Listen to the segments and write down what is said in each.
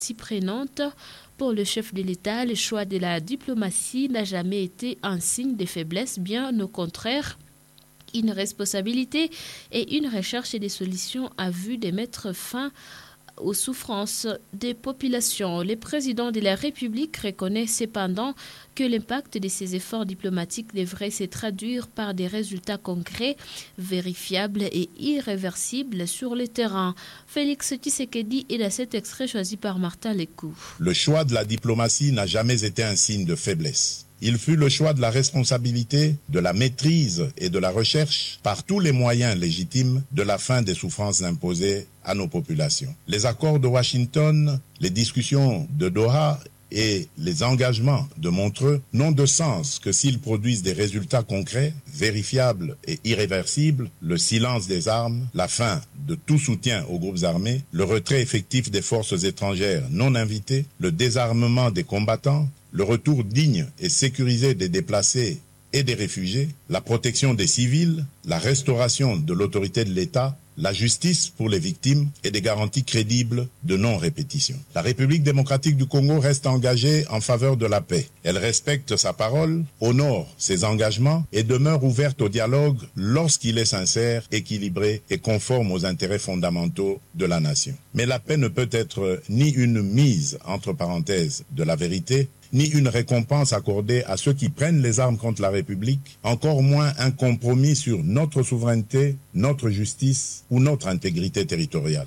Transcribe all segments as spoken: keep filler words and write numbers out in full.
si prenante. Pour le chef de l'État, le choix de la diplomatie n'a jamais été un signe de faiblesse, bien au contraire, une responsabilité et une recherche des solutions à vue de mettre fin aux souffrances des populations. Le président de la République reconnaît cependant que l'impact de ces efforts diplomatiques devrait se traduire par des résultats concrets, vérifiables et irréversibles sur le terrain. Félix Tshisekedi est dans cet extrait choisi par Martin Lekou. Le choix de la diplomatie n'a jamais été un signe de faiblesse. Il fut le choix de la responsabilité, de la maîtrise et de la recherche, par tous les moyens légitimes, de la fin des souffrances imposées à nos populations. Les accords de Washington, les discussions de Doha et les engagements de Montreux n'ont de sens que s'ils produisent des résultats concrets, vérifiables et irréversibles, le silence des armes, la fin de tout soutien aux groupes armés, le retrait effectif des forces étrangères non invitées, le désarmement des combattants, le retour digne et sécurisé des déplacés et des réfugiés, la protection des civils, la restauration de l'autorité de l'État, la justice pour les victimes et des garanties crédibles de non-répétition. La République démocratique du Congo reste engagée en faveur de la paix. Elle respecte sa parole, honore ses engagements et demeure ouverte au dialogue lorsqu'il est sincère, équilibré et conforme aux intérêts fondamentaux de la nation. Mais la paix ne peut être ni une mise entre parenthèses de la vérité, ni une récompense accordée à ceux qui prennent les armes contre la République, encore moins un compromis sur notre souveraineté, notre justice ou notre intégrité territoriale.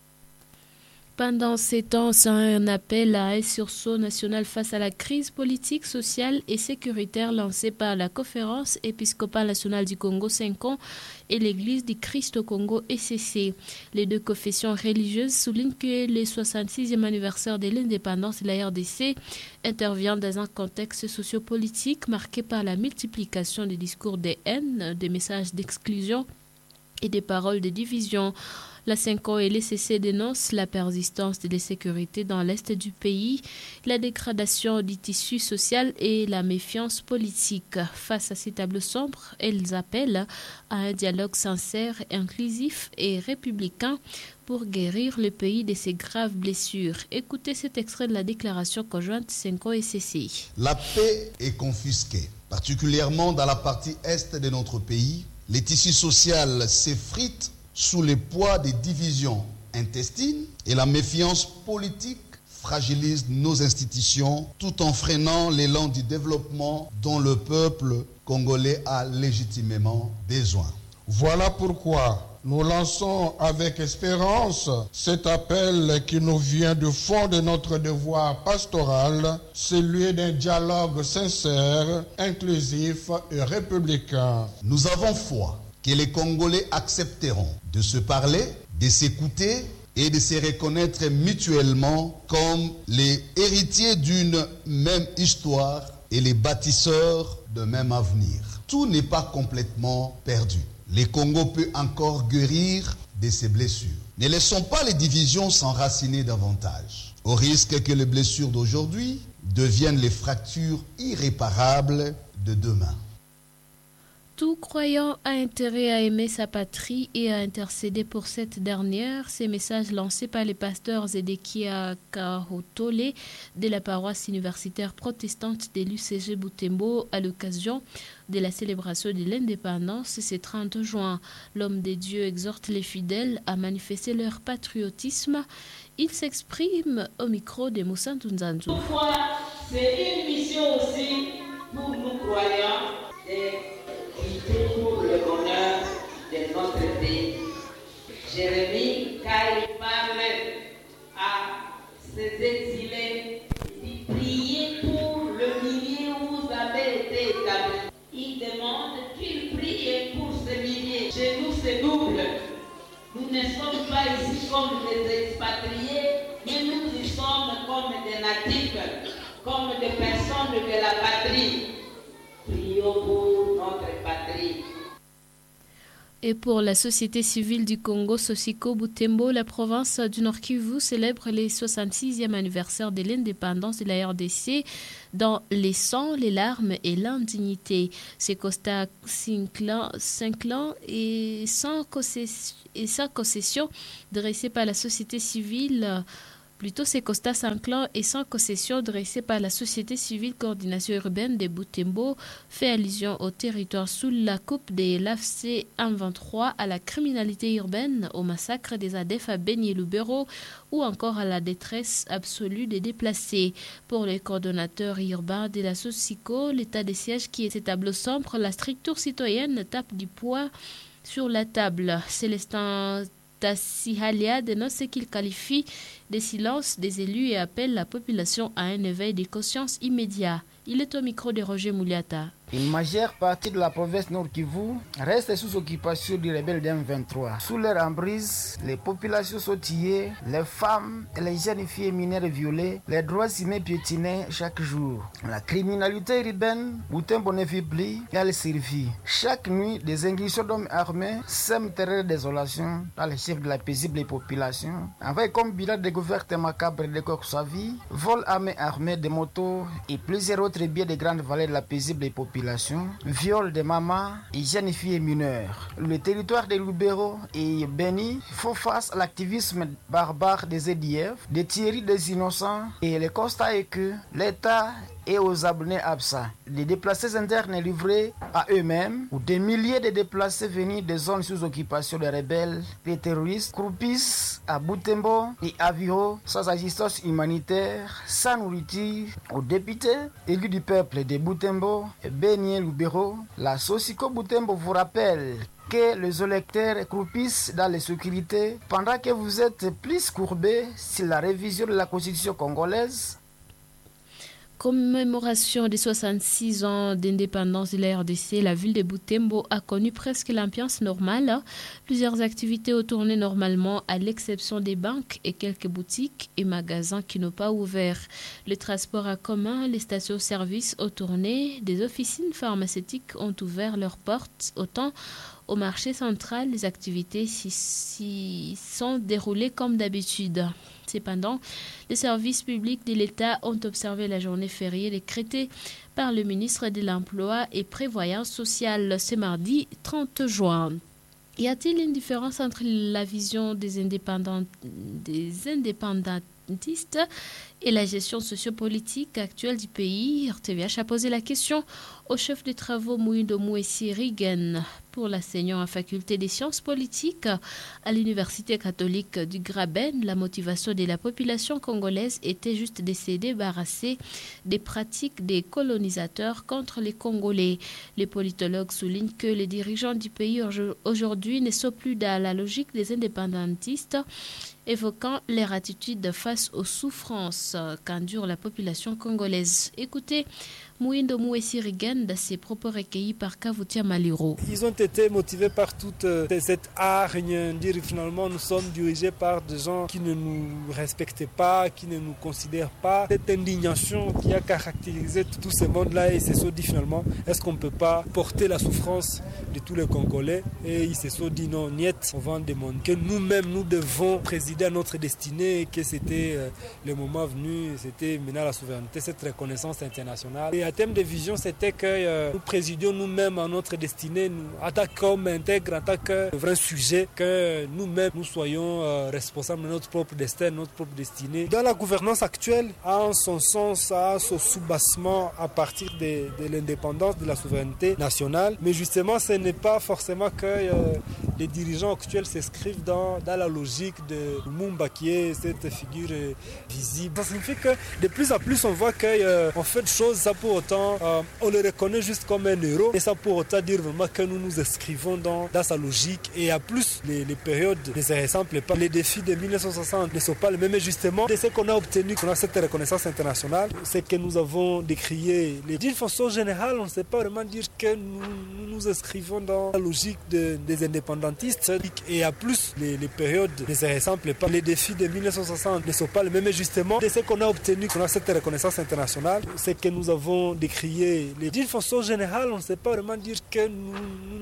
Pendant ces temps, c'est un appel à un sursaut national face à la crise politique, sociale et sécuritaire lancée par la Conférence épiscopale nationale du Congo cinq ans et l'Église du Christ au Congo E C C. Les deux confessions religieuses soulignent que le soixante-sixième anniversaire de l'indépendance de la R D C intervient dans un contexte sociopolitique marqué par la multiplication des discours de haine, des messages d'exclusion et des paroles de division. La cinq ans et l'E C C dénonce la persistance de l'insécurité dans l'est du pays, la dégradation du tissu social et la méfiance politique. Face à ces tableaux sombres, elles appellent à un dialogue sincère, inclusif et républicain pour guérir le pays de ses graves blessures. Écoutez cet extrait de la déclaration conjointe cinq ans et C C. La paix est confisquée, particulièrement dans la partie est de notre pays. Les tissus sociaux s'effritent sous le poids des divisions intestines et la méfiance politique fragilise nos institutions tout en freinant l'élan du développement dont le peuple congolais a légitimement besoin. Voilà pourquoi nous lançons avec espérance cet appel qui nous vient du fond de notre devoir pastoral, celui d'un dialogue sincère, inclusif et républicain. Nous avons foi que les Congolais accepteront de se parler, de s'écouter et de se reconnaître mutuellement comme les héritiers d'une même histoire et les bâtisseurs d'un même avenir. Tout n'est pas complètement perdu. Le Congo peut encore guérir de ses blessures. Ne laissons pas les divisions s'enraciner davantage, au risque que les blessures d'aujourd'hui deviennent les fractures irréparables de demain. Tout croyant a intérêt à aimer sa patrie et à intercéder pour cette dernière. Ces messages lancés par les pasteurs Zedekia Kahotole de la paroisse universitaire protestante de l'U C G Butembo à l'occasion de la célébration de l'indépendance ce trente juin. L'homme de Dieu exhorte les fidèles à manifester leur patriotisme. Il s'exprime au micro de Moussa Ntunzanzu. Toutefois, c'est une mission aussi pour nous croyants et pour le bonheur de notre pays. Jérémie, quand il parle à ces exilés, il dit priez pour le millier où vous avez été établis. Il demande qu'ils prient pour ce millier. Chez nous, c'est double. Nous ne sommes pas ici comme des expatriés, mais nous y sommes comme des natifs, comme des personnes de la patrie. Prions pour notre patrie. Et pour la société civile du Congo, Sosiko Butembo, la province du Nord Kivu célèbre le soixante-sixième anniversaire de l'indépendance de la R D C dans les sangs, les larmes et l'indignité. Ces constats cinglants et sans concession, et sans concession dressés par la société civile Plutôt, ces constats sans et sans concession dressés par la société civile Coordination urbaine de Butembo fait allusion au territoire sous la coupe des L A F C M vingt-trois, à la criminalité urbaine, au massacre des A D F à Beni et Lubero ou encore à la détresse absolue des déplacés. Pour les coordonnateurs urbains de la Socico, l'état des sièges qui est ces tableaux sombres, la structure citoyenne tape du poing sur la table. Célestin Tassihalia dénonce ce qu'il qualifie de silence des élus et appelle la population à un éveil de conscience immédiat. Il est au micro de Roger Mouliata. Une majeure partie de la province Nord Kivu reste sous occupation du rebelle d'M vingt-trois. Sous leur emprise, les populations sont tuées, les femmes et les jeunes filles mineures violées, les droits humains piétinés chaque jour. La criminalité urbaine, Butembo ne vit plus, elle survit. Chaque nuit, des incursions d'hommes armés sèment terreur et désolation dans les chefs de la paisible population. Avec comme bilan découverte macabre de Koksavi, vol armés armés de motos et plusieurs autres biens de grande valeur de la paisible population. Viol de mamans et jeunes filles mineures. Le territoire de Lubero et Beni font face à l'activisme barbare des A D F, des tueries des innocents, et le constat est que l'État est aux abonnés absents. Des déplacés internes livrés à eux-mêmes ou des milliers de déplacés venus des zones sous occupation des rebelles, des terroristes, croupissent à Butembo et à Viro sans assistance humanitaire, sans nourriture. Aux députés élus du peuple de Butembo et Beni et Lubero, la Socico Butembo vous rappelle que les électeurs croupissent dans les sécurités pendant que vous êtes plus courbés sur la révision de la Constitution congolaise. Commémoration des soixante-six ans d'indépendance de la R D C, la ville de Butembo a connu presque l'ambiance normale. Plusieurs activités ont tourné normalement, à l'exception des banques et quelques boutiques et magasins qui n'ont pas ouvert. Le transport en commun, les stations-service ont tourné. Des officines pharmaceutiques ont ouvert leurs portes. Autant au marché central, les activités s'y, s'y sont déroulées comme d'habitude. Cependant, les services publics de l'État ont observé la journée fériée décrétée par le ministre de l'Emploi et Prévoyance sociale ce mardi trente juin. Y a-t-il une différence entre la vision des indépendants, des indépendantistes et la gestion sociopolitique actuelle du pays? R T V H a posé la question au chef de travaux Mouindo Mouessi Rigen pour l'enseignant en faculté des sciences politiques à l'université catholique du Graben. La motivation de la population congolaise était juste de se débarrasser des pratiques des colonisateurs contre les Congolais. Les politologues soulignent que les dirigeants du pays aujourd'hui ne sont plus dans la logique des indépendantistes, évoquant leur attitude face aux souffrances qu'endure la population congolaise. Écoutez Mouindo Mouessi Rigen dans ses propos recueillis par Kavutia Maliro. Ils ont été motivés par toute euh, cette hargne, dire finalement nous sommes dirigés par des gens qui ne nous respectent pas, qui ne nous considèrent pas. Cette indignation qui a caractérisé tout ce monde-là, ils se sont dit finalement, est-ce qu'on ne peut pas porter la souffrance de tous les Congolais? Et ils se sont dit non, niet, on va en demander que nous-mêmes nous devons présider à notre destinée, et que c'était euh, le moment venu, c'était maintenant la souveraineté, cette reconnaissance internationale. Et en termes de vision, c'était que euh, nous présidions nous-mêmes à notre destinée, nous, en tant qu'hommes intègres, en tant que vrai sujet, que nous-mêmes nous soyons euh, responsables de notre propre destin, notre propre destinée. Dans la gouvernance actuelle, a son sens, a son soubassement à partir de, de l'indépendance, de la souveraineté nationale. Mais justement, ce n'est pas forcément que euh, les dirigeants actuels s'inscrivent dans, dans la logique de Lumumba, qui est cette figure euh, visible. Ça signifie que de plus en plus, on voit qu'on euh, fait des choses, ça pour autant, euh, on le reconnaît juste comme un héros, et ça pour autant dire vraiment que nous nous inscrivons dans, dans sa logique. Et à plus, les, les périodes ne se ressemblent pas. Les défis de mille neuf cent soixante ne sont pas les mêmes, mais justement, de ce qu'on a obtenu, qu'on a cette reconnaissance internationale, c'est que nous avons décrié. D'une façon générale, on ne sait pas vraiment dire que nous nous, nous inscrivons dans la logique de, des indépendantistes. Et à plus, les, les périodes ne se ressemblent pas. Les défis de mille neuf cent soixante ne sont pas les mêmes, mais justement, de ce qu'on a obtenu, qu'on a cette reconnaissance internationale, c'est que nous avons décrié. D'une façon générale, on ne sait pas vraiment dire que nous, nous